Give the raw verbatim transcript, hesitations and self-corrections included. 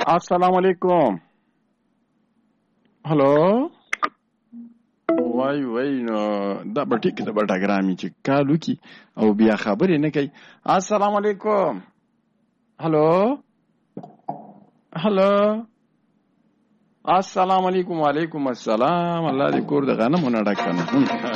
السلام علیکم. هلو وای وای نو دا به ټیک د بټاګرامي چې کالو کی او بیا خبرې نه کوي. السلام علیکم. هلو هلو السلام علیکم. وعلیکم السلام. الله دې کور د غنمو نه ډک کنه.